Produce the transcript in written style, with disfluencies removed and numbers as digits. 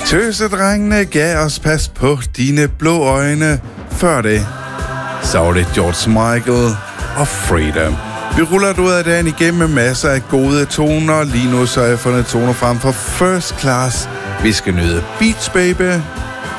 Tøsedrengene gav os pas på dine blå øjne. Før det, så var det George Michael og Freedom. Vi ruller ud af dagen igennem med masser af gode toner. Lige nu så har jeg fundet toner frem for First Class. Vi skal nyde Beach Baby.